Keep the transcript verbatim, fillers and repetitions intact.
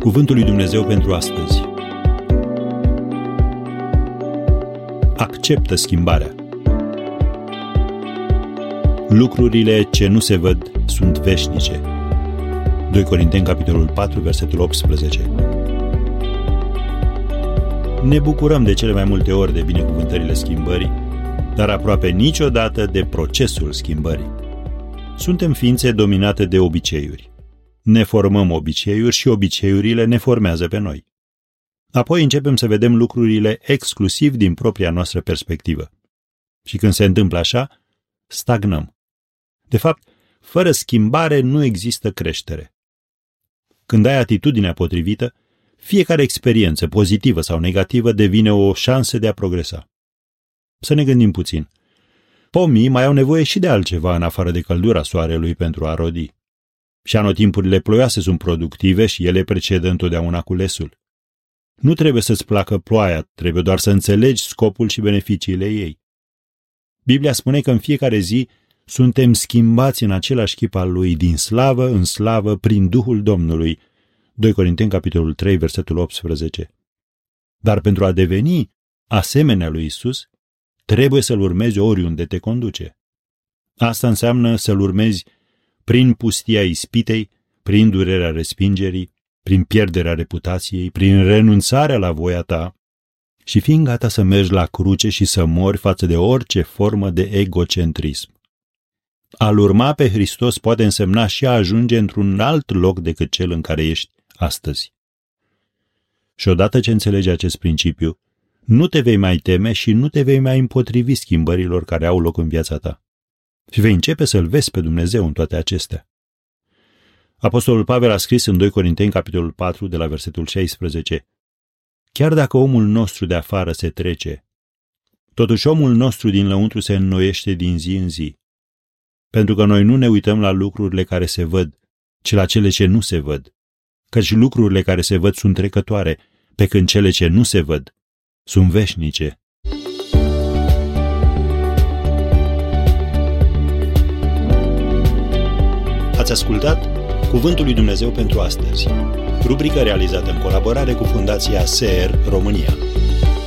Cuvântul lui Dumnezeu pentru astăzi. Acceptă schimbarea. Lucrurile ce nu se văd sunt veșnice. doi Corinteni, capitolul patru, versetul optsprezece. Ne bucurăm de cele mai multe ori de binecuvântările schimbării, dar aproape niciodată de procesul schimbării. Suntem ființe dominate de obiceiuri. Ne formăm obiceiuri și obiceiurile ne formează pe noi. Apoi începem să vedem lucrurile exclusiv din propria noastră perspectivă. Și când se întâmplă așa, stagnăm. De fapt, fără schimbare nu există creștere. Când ai atitudinea potrivită, fiecare experiență, pozitivă sau negativă, devine o șansă de a progresa. Să ne gândim puțin. Pomii mai au nevoie și de altceva în afară de căldura soarelui pentru a rodi. Și anotimpurile ploioase sunt productive și ele precedă întotdeauna culesul. Nu trebuie să-ți placă ploaia, trebuie doar să înțelegi scopul și beneficiile ei. Biblia spune că în fiecare zi suntem schimbați în același chip al lui, din slavă în slavă, prin Duhul Domnului. doi Corinteni, capitolul trei, versetul optsprezece. Dar pentru a deveni asemenea lui Isus, trebuie să-L urmezi oriunde te conduce. Asta înseamnă să-L urmezi prin pustia ispitei, prin durerea respingerii, prin pierderea reputației, prin renunțarea la voia ta și fiind gata să mergi la cruce și să mori față de orice formă de egocentrism. A-L urma pe Hristos poate însemna și a ajunge într-un alt loc decât cel în care ești astăzi. Și odată ce înțelegi acest principiu, nu te vei mai teme și nu te vei mai împotrivi schimbărilor care au loc în viața ta. Și vei începe să-L vezi pe Dumnezeu în toate acestea. Apostolul Pavel a scris în doi Corinteni, capitolul patru, de la versetul șaisprezece: Chiar dacă omul nostru de afară se trece, totuși omul nostru din lăuntru se înnoiește din zi în zi. Pentru că noi nu ne uităm la lucrurile care se văd, ci la cele ce nu se văd. Căci lucrurile care se văd sunt trecătoare, pe când cele ce nu se văd sunt veșnice. Ați ascultat Cuvântul lui Dumnezeu pentru astăzi, rubrică realizată în colaborare cu Fundația S E R România.